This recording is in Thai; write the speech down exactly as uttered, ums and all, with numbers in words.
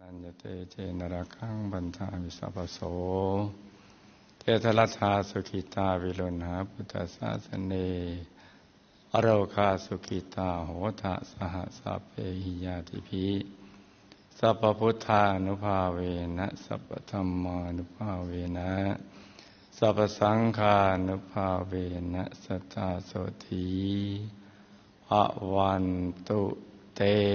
อัญญเตเจนรคังบันทามิสัพพโสเทธรัชชาสุขิตาวิรุณหาพุทธศาสเนอโรคาสุขิตาโหทะสหสัพเพหิยาติภิสัพพพุทธานุภาเวนะสัพพธัมมานุภาเวนะสัพพสังฆานุภาเวนะสัทธาโสธีภวันตุเต